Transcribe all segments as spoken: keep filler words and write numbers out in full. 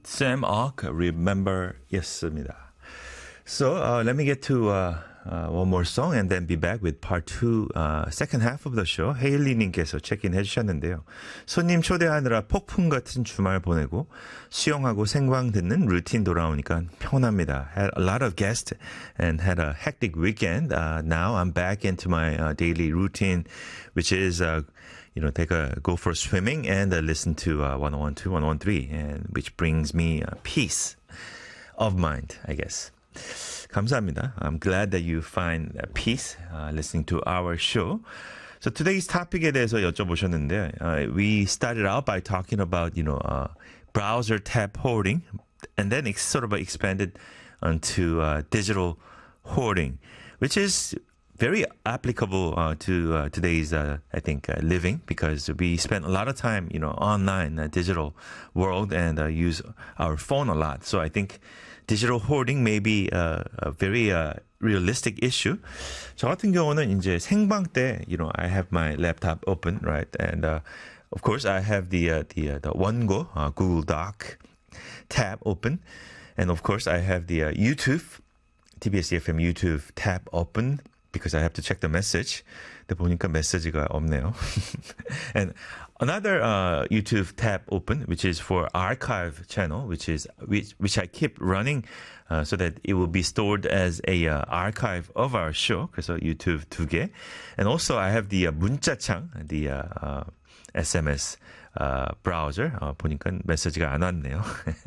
Sam Ock, Remember 였습니다. So uh, let me get to uh, uh, one more song and then be back with part two, uh, second half of the show. 헤일리님께서 체크인 해주셨는데요. 손님 초대하느라 폭풍 같은 주말 보내고 수영하고 생방 듣는 루틴 돌아오니까 편합니다. Had a lot of guests and had a hectic weekend. Uh, now I'm back into my uh, daily routine, which is uh, you know, take a go for swimming and uh, listen to uh, one oh one two, one oh one three, and which brings me uh, peace of mind, I guess. 감사합니다. I'm glad that you find peace uh, listening to our show. So today's topic에 대해서 여쭤보셨는데, uh, we started out by talking about, you know, uh, browser tab hoarding, and then it's sort of expanded onto uh, digital hoarding, which is very applicable uh, to uh, today's, uh, I think, uh, living, because we spend a lot of time, you know, online, uh, digital world, and uh, use our phone a lot. So I think digital hoarding may be uh, a very uh, realistic issue. 저 같은 경우는 이제 생방 때, you know, I have my laptop open, right, and uh, of course I have the uh, the uh, the 원고 uh, Google Doc tab open, and of course I have the uh, YouTube T B S E F M YouTube tab open. Because I have to check the message. 근데 보니까 메시지가 없네요. And another uh, YouTube tab open, which is for archive channel, which is which which I keep running, uh, so that it will be stored as a uh, archive of our show. 그래서 YouTube 두 개. And also I have the uh, 문자창, the uh, uh, S M S uh, browser. 어, 보니까 메시지가 안 왔네요.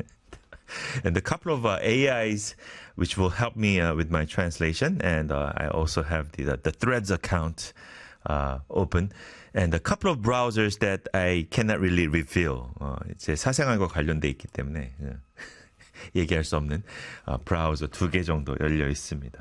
And a couple of uh, A Is which will help me uh, with my translation, and uh, I also have the the, the Threads account uh, open, and a couple of browsers that I cannot really reveal. 어, 제 사생활과 관련돼 있기 때문에 얘기할 수 없는 어, 브라우저 두 개 정도 열려 있습니다.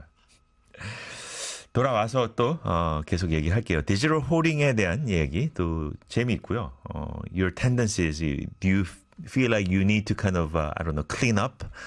돌아와서 또 어, 계속 얘기할게요. 디지털 호링에 대한 얘기 또 재미있고요. 어, your tendencies, do you feel like you need to kind of, uh, I don't know, clean up